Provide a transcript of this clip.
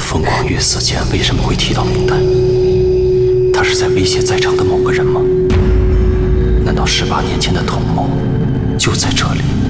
风广月死前为什么会提到名单？他是在威胁在场的某个人吗？难道18年前的同谋就在这里？